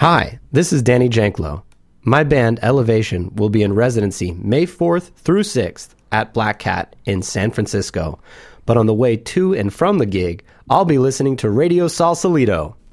Hi, this is Danny Janklow. My band Elevation will be in residency May 4th through 6th at Black Cat in San Francisco. But on the way to and from the gig, I'll be listening to Radio Sausalito.